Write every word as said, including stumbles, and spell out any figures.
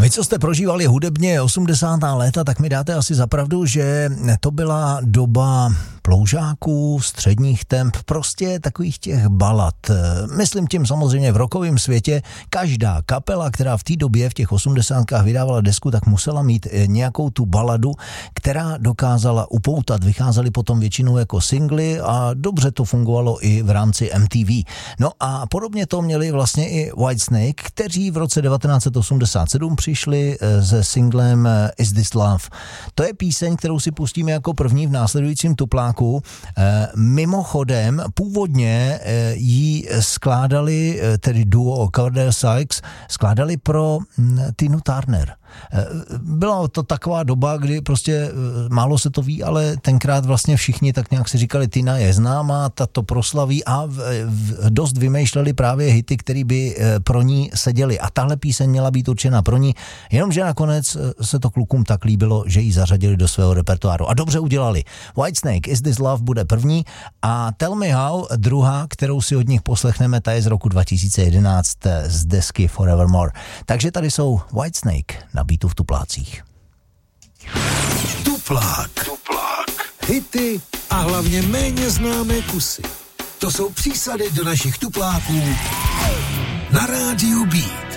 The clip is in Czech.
Vy, co jste prožívali hudebně osmdesátá léta, tak mi dáte asi za pravdu, že to byla doba ploužáků, středních temp, prostě takových těch balad. Myslím tím samozřejmě v rockovém světě. Každá kapela, která v té době v těch osmdesátkách vydávala desku, tak musela mít nějakou tu baladu, která dokázala upoutat. Vycházely potom většinou jako singly a dobře to fungovalo i v rámci M T V. No a podobně to měli vlastně i Whitesnake, kteří v roce devatenáct set osmdesát sedm přišli se singlem Is This Love. To je píseň, kterou si pustíme jako první v následujícím tupláku. Mimochodem, původně ji skládali, tedy duo Cordell Sykes, skládali pro Tinu Turner. Byla to taková doba, kdy prostě málo se to ví, ale tenkrát vlastně všichni tak nějak si říkali, Tina je známá, ta to proslaví a v, v, dost vymýšleli právě hity, které by pro ní seděly. A tahle píseň měla být určena pro ní, jenomže nakonec se to klukům tak líbilo, že ji zařadili do svého repertoáru. A dobře udělali. Whitesnake, Is This Love bude první a Tell Me How druhá, kterou si od nich poslechneme, ta je z roku dva tisíce jedenáct z desky Forevermore. Takže tady jsou Whitesnake na beatu v tuplácích. Tuplák. Tuplák. Hity a hlavně méně známé kusy. To jsou přísady do našich tupláků na rádiu B.